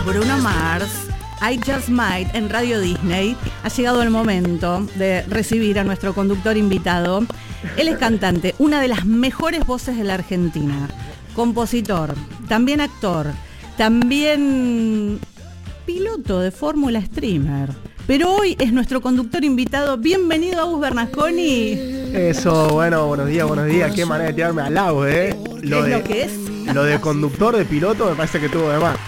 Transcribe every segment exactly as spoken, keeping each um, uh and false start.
Bruno Mars, I Just Might en Radio Disney. Ha llegado el momento de recibir a nuestro conductor invitado. Él es cantante, una de las mejores voces de la Argentina, compositor, también actor, también piloto de Fórmula Streamer. Pero hoy es nuestro conductor invitado. Bienvenido, Agus Bernasconi. Eso, bueno, buenos días, buenos días. Qué manera de tirarme al lado, ¿eh? Lo ¿Es de, lo que es? Lo de conductor, de piloto, me parece que tuvo de más.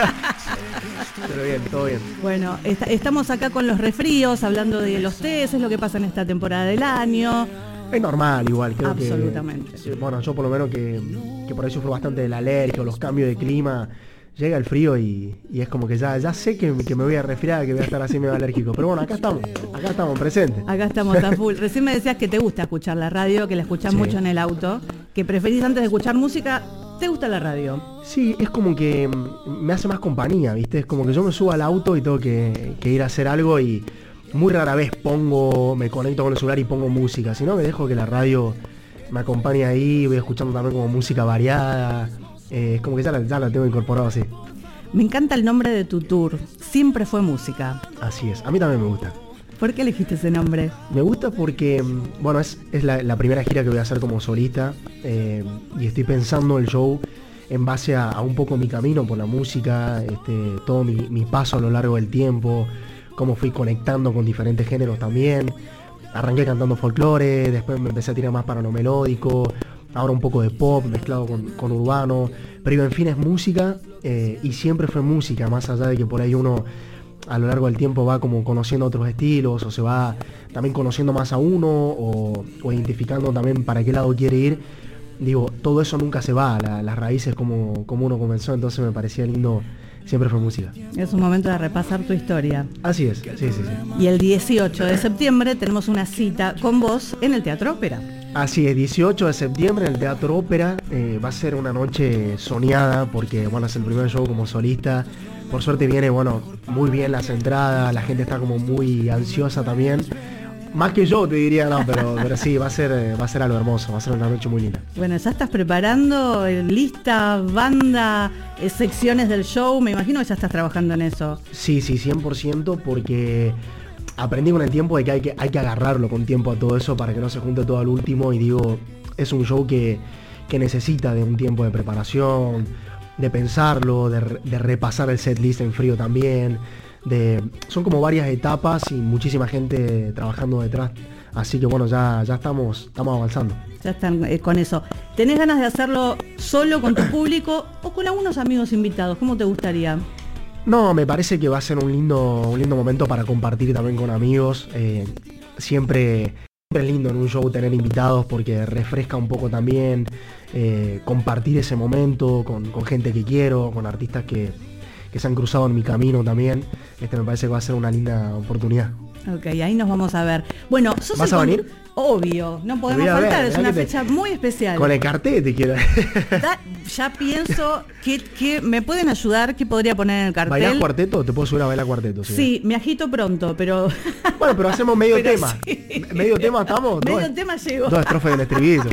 Pero bien, todo bien. Bueno, est estamos acá con los resfríos, hablando de los test, es lo que pasa en esta temporada del año. Es normal igual, creo que... Absolutamente. Bueno, yo por lo menos que, que por ahí sufro bastante de la alergia, los cambios de clima. Llega el frío y, y es como que ya, ya sé que, que me voy a resfriar, que voy a estar así medio alérgico. Pero bueno, acá estamos, acá estamos presentes. Acá estamos a full. Recién me decías que te gusta escuchar la radio, que la escuchás sí. mucho en el auto, que preferís antes de escuchar música, ¿te gusta la radio? Sí, es como que me hace más compañía, ¿viste? Es como que yo me subo al auto y tengo que, que ir a hacer algo y muy rara vez pongo, me conecto con el celular y pongo música. Si no, me dejo que la radio me acompañe ahí, voy escuchando también como música variada. Eh, es como que ya la, ya la tengo incorporado así. Me encanta el nombre de tu tour. Siempre fue música. Así es, a mí también me gusta. ¿Por qué elegiste ese nombre? Me gusta porque, bueno, es, es la, la primera gira que voy a hacer como solista eh, y estoy pensando el show en base a, a un poco mi camino por la música, este, todo mi, mi paso a lo largo del tiempo, cómo fui conectando con diferentes géneros también. Arranqué cantando folclore, después me empecé a tirar más para lo melódico, ahora un poco de pop mezclado con, con urbano, pero digo, en fin, es música eh, y siempre fue música, más allá de que por ahí uno a lo largo del tiempo va como conociendo otros estilos o se va también conociendo más a uno o, o identificando también para qué lado quiere ir. Digo, todo eso nunca se va, la, las raíces como, como uno comenzó, entonces me parecía lindo, siempre fue música. Es un momento de repasar tu historia. Así es, sí, sí, sí. Y el dieciocho de septiembre tenemos una cita con vos en el Teatro Ópera. Así es, dieciocho de septiembre en el Teatro Ópera, eh, va a ser una noche soñada porque, bueno, es el primer show como solista. Por suerte viene, bueno, muy bien las entradas, la gente está como muy ansiosa también. Más que yo te diría, no, pero, pero sí, va a ser va a ser algo hermoso, va a ser una noche muy linda. Bueno, ya estás preparando lista, banda, eh, secciones del show, me imagino que ya estás trabajando en eso. Sí, sí, cien por ciento, porque aprendí con el tiempo de que hay que, hay que agarrarlo con tiempo a todo eso para que no se junte todo al último y digo, es un show que, que necesita de un tiempo de preparación, de pensarlo, de, de repasar el set list en frío también. De, son como varias etapas y muchísima gente trabajando detrás, así que bueno, ya, ya estamos, estamos avanzando. Ya están eh, con eso. ¿Tenés ganas de hacerlo solo con tu público o con algunos amigos invitados? ¿Cómo te gustaría? No, me parece que va a ser un lindo, un lindo momento para compartir también con amigos. Eh, siempre, siempre es lindo en un show tener invitados porque refresca un poco también, eh, compartir ese momento con, con gente que quiero, con artistas que que se han cruzado en mi camino también. Este me parece que va a ser una linda oportunidad. Ok, ahí nos vamos a ver. Bueno, ¿sos ¿vas a venir? Obvio, no podemos faltar, ver, es una fecha te... muy especial. Con el cartel te quiero. Da, ya pienso que, que me pueden ayudar, ¿qué podría poner en el cartel? ¿Bailás cuarteto? Te puedo subir a bailar cuarteto. Sí, sí, me agito pronto, pero... Bueno, pero hacemos medio pero tema. Sí. Medio tema estamos. Medio dos, tema llego. Dos estrofas del estribillo.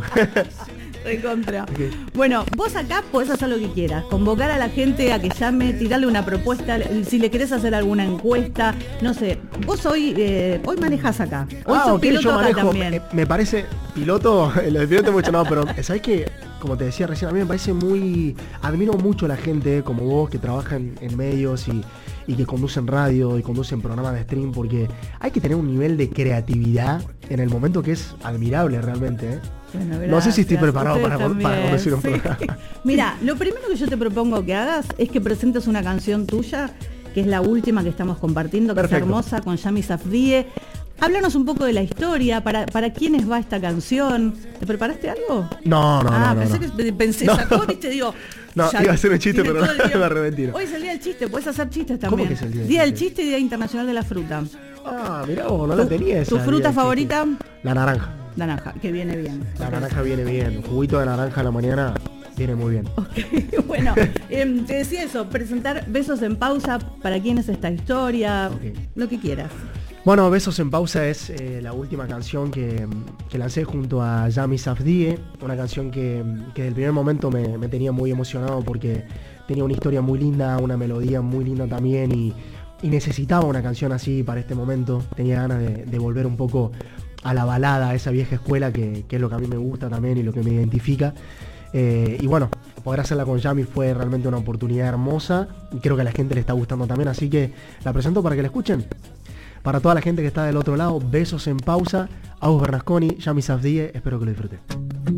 De contra. Okay. Bueno, vos acá podés hacer lo que quieras, convocar a la gente a que llame, tirarle una propuesta, si le querés hacer alguna encuesta, no sé, vos hoy eh, hoy manejás acá, hoy ah, sos okay, piloto yo manejo, acá también. Me, me parece, piloto, lo de piloto mucho no, pero ¿sabés qué? Como te decía recién, a mí me parece muy, admiro mucho a la gente como vos que trabaja en, en medios y, y que conducen radio y conducen programas de stream, porque hay que tener un nivel de creatividad en el momento que es admirable realmente, ¿eh? Bueno, gracias. No sé si estoy preparado para, para conducir un sí. programa. Mira, lo primero que yo te propongo que hagas es que presentes una canción tuya, que es la última que estamos compartiendo, que Perfecto. Es hermosa, con Yami Safdie. Háblanos un poco de la historia, para, para quiénes va esta canción. ¿Te preparaste algo? No, no, ah, no. pensé no, que pensé, no. sacó, viste, digo. No, ya, iba a hacer un chiste, pero no me arrepentí. Hoy es el día del chiste, puedes hacer chistes también. ¿Cómo que es el día del Día chiste? del chiste y Día Internacional de la Fruta. Ah, mirá vos, no la tenía esa. ¿Tu fruta favorita? La naranja. Naranja, que viene bien. La naranja viene bien. Un juguito de naranja a la mañana viene muy bien. Okay, bueno, eh, te decía eso, presentar Besos en Pausa, para quién es esta historia, okay. Lo que quieras. Bueno, Besos en Pausa es eh, la última canción que, que lancé junto a Yami Safdie, una canción que, que desde el primer momento me, me tenía muy emocionado porque tenía una historia muy linda, una melodía muy linda también y, y necesitaba una canción así para este momento. Tenía ganas de, de volver un poco a la balada, a esa vieja escuela que, que es lo que a mí me gusta también y lo que me identifica. Eh, y bueno, poder hacerla con Yami fue realmente una oportunidad hermosa y creo que a la gente le está gustando también, así que la presento para que la escuchen. Para toda la gente que está del otro lado, besos en pausa. Agus Bernasconi, Yami Safdie, espero que lo disfruten.